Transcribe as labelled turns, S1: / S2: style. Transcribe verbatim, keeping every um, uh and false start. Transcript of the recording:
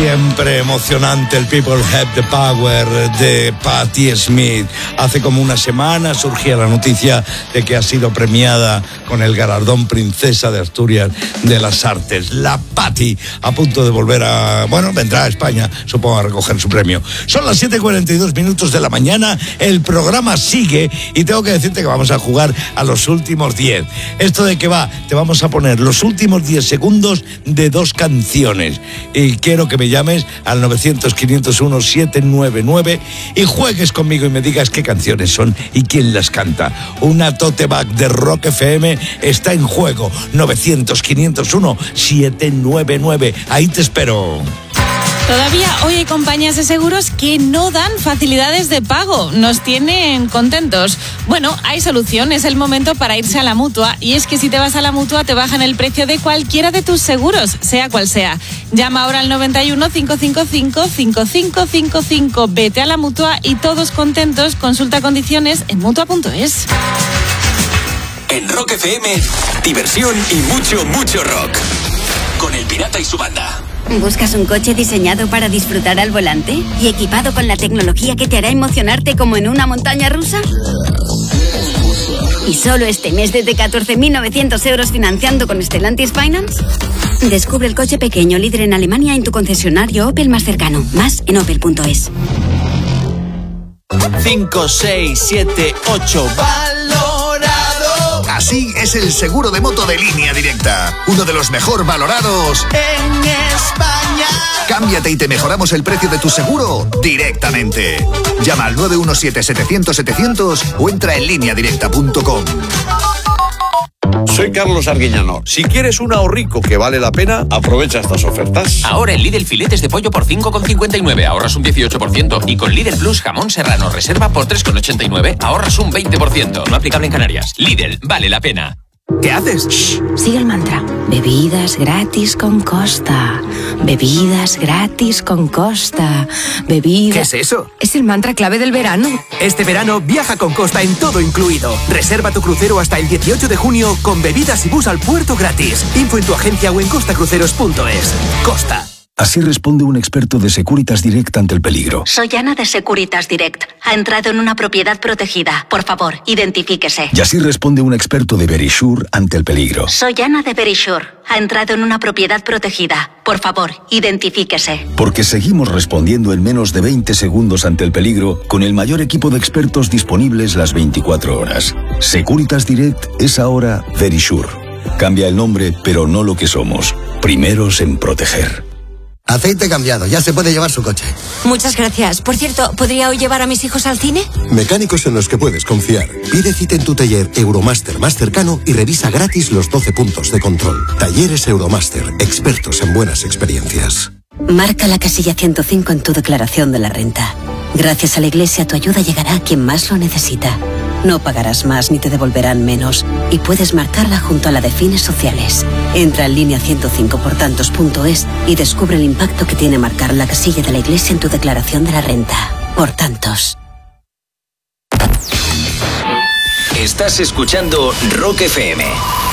S1: Siempre emocionante el People Have the Power de Patti Smith. Hace como una semana surgía la noticia de que ha sido premiada con el galardón Princesa de Asturias de las Artes. La Patti, a punto de volver a... Bueno, vendrá a España, supongo, a recoger su premio. Son las siete y cuarenta y dos minutos de la mañana, el programa sigue y tengo que decirte que vamos a jugar a los últimos diez. ¿Esto de qué va? Te vamos a poner los últimos diez segundos de dos canciones. Y quiero que me llames al nueve cero cero, cinco cero uno, siete nueve nueve y juegues conmigo y me digas qué canciones son y quién las canta. Una tote bag de Rock F M está en juego. nueve cero cero, cinco cero uno, siete nueve nueve. Ahí te espero.
S2: Todavía hoy hay compañías de seguros que no dan facilidades de pago. Nos tienen contentos. Bueno, hay solución. Es el momento para irse a la Mutua. Y es que si te vas a la Mutua te bajan el precio de cualquiera de tus seguros, sea cual sea. Llama ahora al noventa y uno, cinco cinco cinco, cinco cinco cinco cinco. Vete a la Mutua y todos contentos. Consulta condiciones en mutua punto es.
S3: En Rock F M, diversión y mucho, mucho rock. Con El Pirata y su banda.
S4: ¿Buscas un coche diseñado para disfrutar al volante y equipado con la tecnología que te hará emocionarte como en una montaña rusa? ¿Y solo este mes desde catorce mil novecientos euros financiando con Stellantis Finance? Descubre el coche pequeño líder en Alemania en tu concesionario Opel más cercano. Más en opel punto es.
S5: cinco, seis, siete, ocho.
S6: Así es el seguro de moto de Línea Directa, uno de los mejor valorados
S5: en España.
S6: Cámbiate y te mejoramos el precio de tu seguro directamente. Llama al nueve uno siete, setecientos, setecientos o entra en línea directa punto com.
S7: Soy Carlos Arguiñano. Si quieres un ahorrico que vale la pena, aprovecha estas ofertas.
S3: Ahora en Lidl filetes de pollo por cinco con cincuenta y nueve, ahorras un dieciocho por ciento. Y con Lidl Plus jamón serrano reserva por tres con ochenta y nueve, ahorras un veinte por ciento. No aplicable en Canarias. Lidl, vale la pena.
S5: ¿Qué haces?
S4: Shh, sigue el mantra. Bebidas gratis con Costa. Bebidas gratis con Costa. Bebidas...
S5: ¿Qué es eso?
S4: Es el mantra clave del verano.
S5: Este verano viaja con Costa en todo incluido. Reserva tu crucero hasta el dieciocho de junio con bebidas y bus al puerto gratis. Info en tu agencia o en costa cruceros punto es. Costa.
S8: Así responde un experto de Securitas Direct ante el peligro.
S9: Soy Ana de Securitas Direct. Ha entrado en una propiedad protegida. Por favor, identifíquese.
S8: Y así responde un experto de Verisure ante el peligro.
S9: Soy Ana de Verisure. Ha entrado en una propiedad protegida. Por favor, identifíquese.
S8: Porque seguimos respondiendo en menos de veinte segundos ante el peligro con el mayor equipo de expertos disponibles las veinticuatro horas. Securitas Direct es ahora Verisure. Cambia el nombre, pero no lo que somos. Primeros en proteger.
S10: Aceite cambiado, ya se puede llevar su coche.
S11: Muchas gracias. Por cierto, ¿podría hoy llevar a mis hijos al cine?
S10: Mecánicos en los que puedes confiar. Pide cita en tu taller Euromaster más cercano y revisa gratis los doce puntos de control. Talleres Euromaster, expertos en buenas experiencias.
S4: Marca la casilla ciento cinco en tu declaración de la renta. Gracias a la Iglesia tu ayuda llegará a quien más lo necesita. No pagarás más ni te devolverán menos y puedes marcarla junto a la de fines sociales. Entra en línea ciento cinco por tantos punto es y descubre el impacto que tiene marcar la casilla de la Iglesia en tu declaración de la renta. Por tantos.
S3: Estás escuchando Rock F M.